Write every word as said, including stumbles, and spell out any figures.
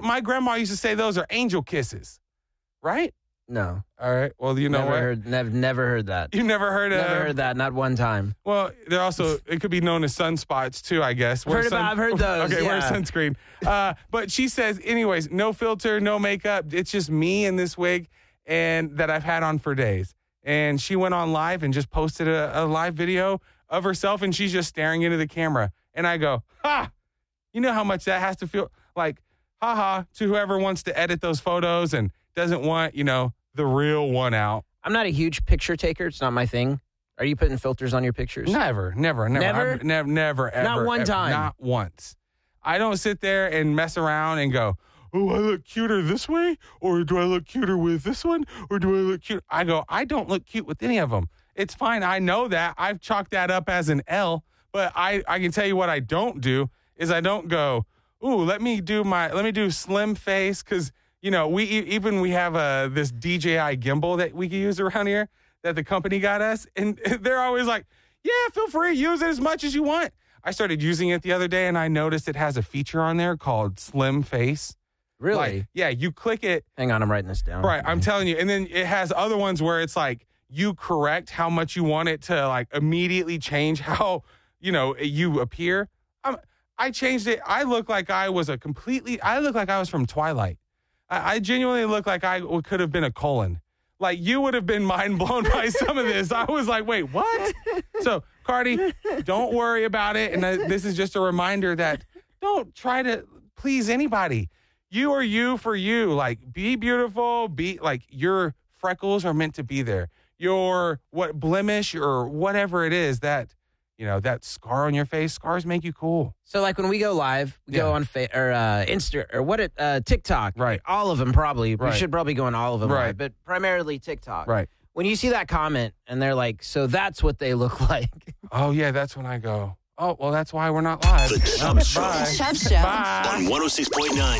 my grandma used to say those are angel kisses, right? No. All right. Well, you know never what? Heard, never, never heard that. You never heard of Never heard that, not one time. Well, they're also, it could be known as sunspots too, I guess. I've heard, sun, about, I've heard those. Okay, yeah. wear sunscreen. Uh, but she says, anyways, no filter, no makeup. It's just me in this wig and that I've had on for days. And she went on live and just posted a, a live video of herself, and she's just staring into the camera. And I go, ha! You know how much that has to feel like, ha-ha, to whoever wants to edit those photos and doesn't want, you know, the real one out. I'm not a huge picture taker. It's not my thing. Are you putting filters on your pictures? Never, never, never. Never? I've, never, never, ever. Not one ever, time? Not once. I don't sit there and mess around and go, oh, I look cuter this way? Or do I look cuter with this one? Or do I look cute? I go, I don't look cute with any of them. It's fine. I know that. I've chalked that up as an L. But I, I can tell you what I don't do is I don't go, ooh, let me do my, let me do slim face. Because, you know, we even we have a, this D J I gimbal that we can use around here that the company got us. And they're always like, yeah, feel free. Use it as much as you want. I started using it the other day, and I noticed it has a feature on there called Slim Face. Really? Like, yeah, you click it. Hang on, I'm writing this down. Right, I'm telling you. And then it has other ones where it's like you correct how much you want it to like immediately change how, you know, you appear. I'm, I changed it. I look like I was a completely, I look like I was from Twilight. I, I genuinely look like I could have been a Cullen. Like, you would have been mind blown by some of this. I was like, wait, what? So, Cardi, don't worry about it. And uh, this is just a reminder that don't try to please anybody. You are you for you. Like, be beautiful. Be like, your freckles are meant to be there. Your what blemish or whatever it is that, you know, that scar on your face, scars make you cool. So, like, when we go live, we Yeah. go on fa- or uh, Insta or what it uh, TikTok. Right. All of them probably. Right. We should probably go on all of them. Right. Live, but primarily TikTok. Right. When you see that comment and they're like, so that's what they look like. Oh, yeah, that's when I go, oh, well, that's why we're not live. The Chubb Oh, Show. bye. Chubb Show. Bye. On one oh six point nine